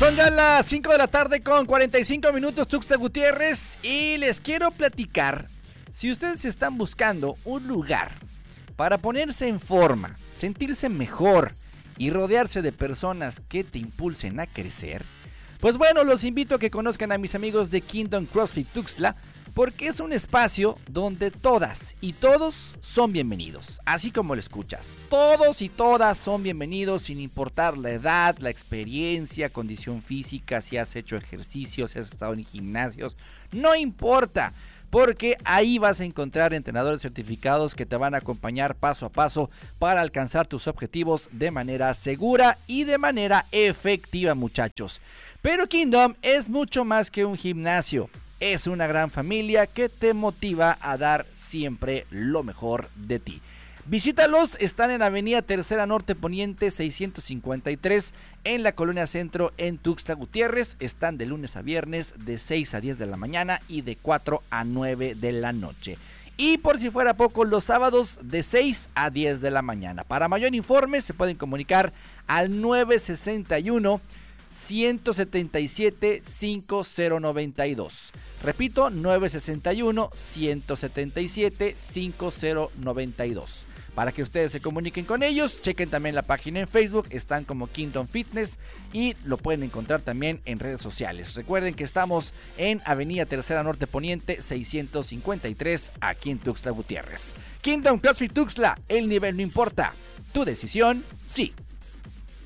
Son ya las 5 de la tarde con 45 minutos, Tuxtla Gutiérrez, y les quiero platicar, si ustedes están buscando un lugar para ponerse en forma, sentirse mejor y rodearse de personas que te impulsen a crecer, pues bueno, los invito a que conozcan a mis amigos de Kingdom CrossFit Tuxtla, porque es un espacio donde todas y todos son bienvenidos, así como lo escuchas. Todos y todas son bienvenidos sin importar la edad, la experiencia, condición física, si has hecho ejercicio, si has estado en gimnasios, no importa. Porque ahí vas a encontrar entrenadores certificados que te van a acompañar paso a paso para alcanzar tus objetivos de manera segura y de manera efectiva, muchachos. Pero Kingdom es mucho más que un gimnasio. Es una gran familia que te motiva a dar siempre lo mejor de ti. Visítalos, están en Avenida Tercera Norte Poniente 653 en la Colonia Centro en Tuxtla Gutiérrez. Están de lunes a viernes de 6 a 10 de la mañana y de 4 a 9 de la noche. Y por si fuera poco, los sábados de 6 a 10 de la mañana. Para mayor informe se pueden comunicar al 961 177 5092. Repito, 961 177 5092. Para que ustedes se comuniquen con ellos, chequen también la página en Facebook, están como Kingdom Fitness y lo pueden encontrar también en redes sociales. Recuerden que estamos en Avenida Tercera Norte Poniente 653 aquí en Tuxtla Gutiérrez. Kingdom CrossFit Tuxtla, el nivel no importa, tu decisión sí.